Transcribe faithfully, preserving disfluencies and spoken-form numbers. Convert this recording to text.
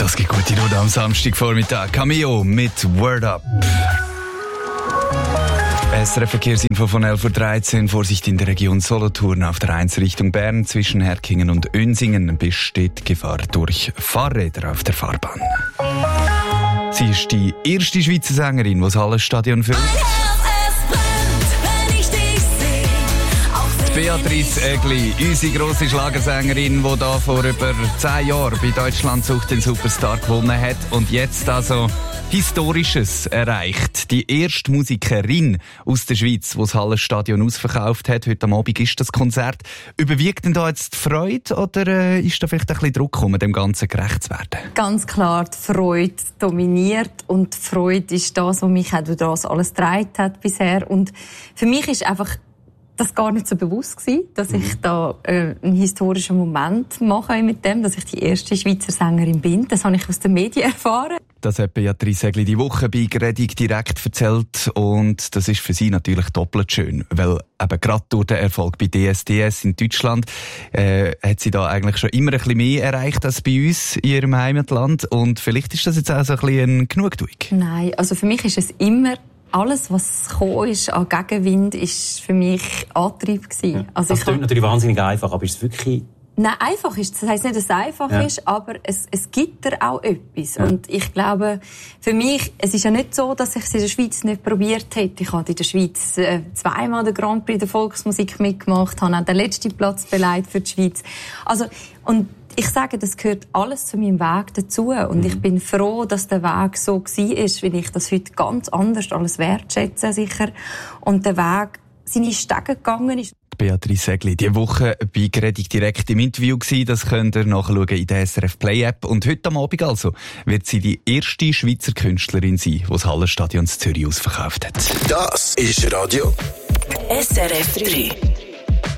Das gibt gute Laune am Samstagvormittag. Cameo mit Word Up. S R F-Verkehrsinfo von elf Uhr dreizehn. Vorsicht in der Region Solothurn auf der eins Richtung Bern zwischen Herkingen und Önsingen besteht Gefahr durch Fahrräder auf der Fahrbahn. Sie ist die erste Schweizer Sängerin, die das Hallenstadion füllt. Beatrice Egli, unsere grosse Schlagersängerin, die da vor über zehn Jahren bei Deutschland sucht den Superstar gewonnen hat und jetzt also Historisches erreicht. Die erste Musikerin aus der Schweiz, die das Hallenstadion ausverkauft hat. Heute am Abend ist das Konzert. Überwiegt denn da jetzt die Freude oder äh, ist da vielleicht ein bisschen Druck gekommen, dem Ganzen gerecht zu werden? Ganz klar, die Freude dominiert und die Freude ist das, was mich auch durch das alles getragen hat bisher. Und für mich ist einfach das gar nicht so bewusst gewesen, dass mhm. ich da äh, einen historischen Moment mache mit dem, dass ich die erste Schweizer Sängerin bin. Das habe ich aus den Medien erfahren. Das hat Beatrice Egli die Woche bei Gredig direkt erzählt und das ist für sie natürlich doppelt schön, weil eben gerade durch den Erfolg bei D S D S in Deutschland äh, hat sie da eigentlich schon immer ein bisschen mehr erreicht als bei uns in ihrem Heimatland und vielleicht ist das jetzt auch so ein bisschen eine Genugtuung. Nein, also für mich ist es immer alles, was gekommen ist an Gegenwind, ist für mich Antrieb gewesen. Ja. Also das klingt natürlich wahnsinnig einfach, aber ist es wirklich... Nein, einfach ist, das heisst nicht, dass es einfach ja. ist, aber es, es gibt da auch etwas. Ja. Und ich glaube, für mich, es ist ja nicht so, dass ich es in der Schweiz nicht probiert hätte. Ich habe in der Schweiz äh, zweimal den Grand Prix der Volksmusik mitgemacht, habe auch den letzten Platz beleidigt für die Schweiz. Also, und ich sage, das gehört alles zu meinem Weg dazu. Und mhm. ich bin froh, dass der Weg so war, weil ich das heute ganz anders alles wertschätze, sicher. Und der Weg seine Stege gegangen ist. Beatrice Egli, diese Woche bei Gredig direkt im Interview gewesen. Das könnt ihr nachschauen in der S R F Play App. Und heute am Abend also wird sie die erste Schweizer Künstlerin sein, die das Hallenstadion in Zürich ausverkauft hat. Das ist Radio S R F drei.